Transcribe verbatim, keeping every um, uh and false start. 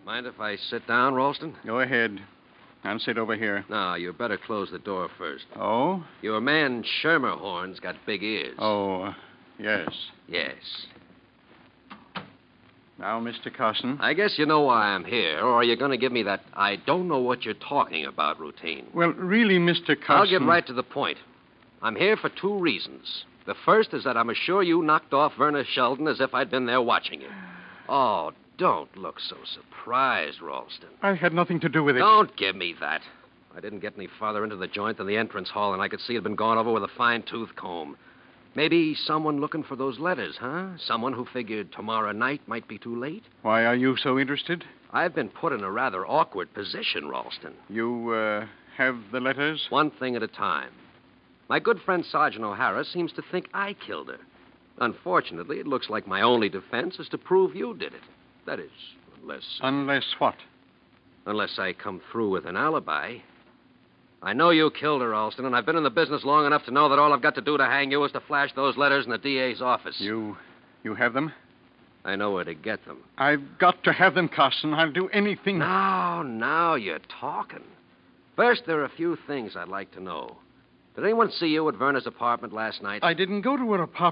Mind if I sit down, Ralston? Go ahead. I'll sit over here. No, you better close the door first. Oh? Your man Schermerhorn's got big ears. Oh, yes. Yes. Now, Mister Carson. I guess you know why I'm here, or are you going to give me that I don't know what you're talking about routine? Well, really, Mister Carson... I'll get right to the point. I'm here for two reasons. The first is that I'm sure you knocked off Verna Sheldon as if I'd been there watching you. Oh, don't look so surprised, Ralston. I had nothing to do with it. Don't give me that. I didn't get any farther into the joint than the entrance hall, and I could see it had been gone over with a fine-tooth comb. Maybe someone looking for those letters, huh? Someone who figured tomorrow night might be too late? Why are you so interested? I've been put in a rather awkward position, Ralston. You, uh, have the letters? One thing at a time. My good friend Sergeant O'Hara seems to think I killed her. Unfortunately, it looks like my only defense is to prove you did it. That is, unless... Unless what? Unless I come through with an alibi. I know you killed her, Alston, and I've been in the business long enough to know that all I've got to do to hang you is to flash those letters in the D A's office. You... you have them? I know where to get them. I've got to have them, Carson. I'll do anything... Now, now you're talking. First, there are a few things I'd like to know. Did anyone see you at Verna's apartment last night? I didn't go to her apartment.